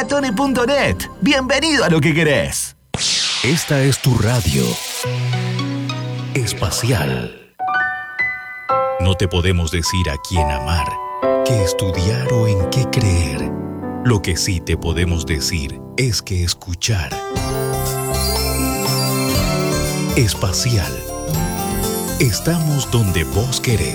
Latone.net. Bienvenido a lo que querés. Esta es tu radio espacial. No te podemos decir a quién amar, qué estudiar o en qué creer. Lo que sí te podemos decir es que escuchar. Espacial. Estamos donde vos querés.